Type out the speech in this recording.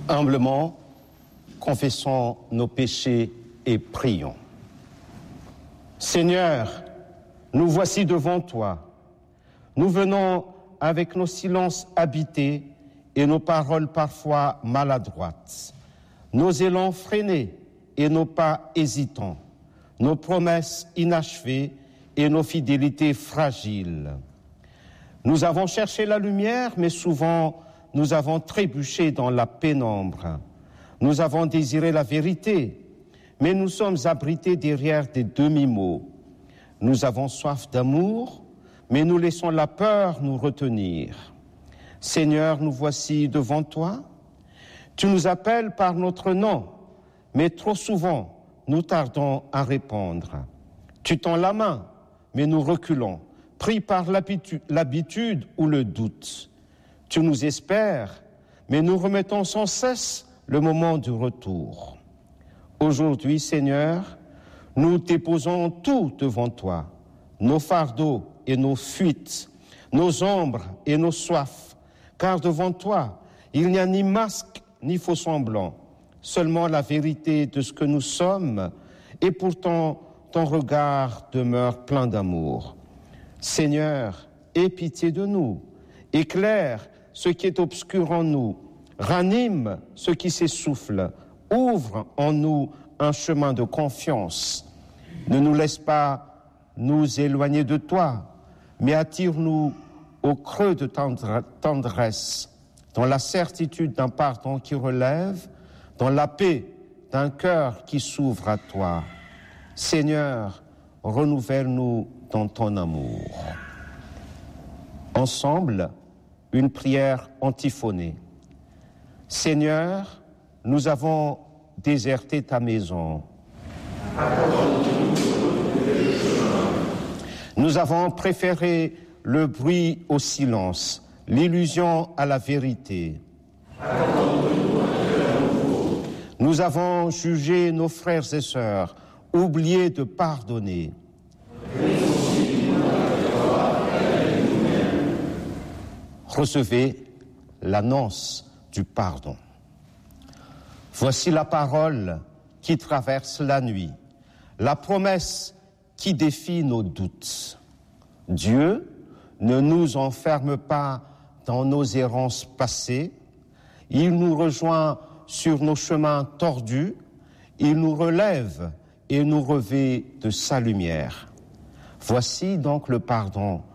Humblement, confessons nos péchés et prions. Seigneur, nous voici devant toi. Nous venons avec nos silences habités et nos paroles parfois maladroites, nos élans freinés et nos pas hésitants, nos promesses inachevées et nos fidélités fragiles. Nous avons cherché la lumière, mais souvent nous avons trébuché dans la pénombre. Nous avons désiré la vérité, mais nous sommes abrités derrière des demi-mots. Nous avons soif d'amour, mais nous laissons la peur nous retenir. Seigneur, nous voici devant toi. Tu nous appelles par notre nom, mais trop souvent, nous tardons à répondre. Tu tends la main, mais nous reculons, pris par l'habitude ou le doute. Tu nous espères, mais nous remettons sans cesse le moment du retour. Aujourd'hui, Seigneur, nous déposons tout devant toi, nos fardeaux et nos fuites, nos ombres et nos soifs, car devant toi, il n'y a ni masque ni faux semblant, seulement la vérité de ce que nous sommes, et pourtant ton regard demeure plein d'amour. Seigneur, aie pitié de nous, éclaire ce qui est obscur en nous, ranime ce qui s'essouffle, ouvre en nous un chemin de confiance. Ne nous laisse pas nous éloigner de toi, mais attire-nous au creux de tendresse, dans la certitude d'un pardon qui relève, dans la paix d'un cœur qui s'ouvre à toi. Seigneur, renouvelle-nous dans ton amour. Ensemble, une prière antiphonée. Seigneur, nous avons déserté ta maison. Nous avons préféré le bruit au silence, l'illusion à la vérité. Nous avons jugé nos frères et sœurs, oublié de pardonner. Recevez l'annonce du pardon. Voici la parole qui traverse la nuit, la promesse qui défie nos doutes. Dieu ne nous enferme pas dans nos errances passées, il nous rejoint sur nos chemins tordus, il nous relève et nous revêt de sa lumière. Voici donc le pardon